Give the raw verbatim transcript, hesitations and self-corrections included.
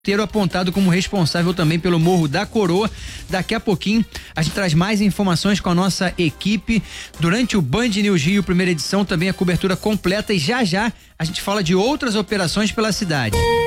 Inteiro apontado como responsável também pelo Morro da Coroa. Daqui a pouquinho a gente traz mais informações com a nossa equipe. Durante o Band News Rio, primeira edição, também a cobertura completa, e já já a gente fala de outras operações pela cidade.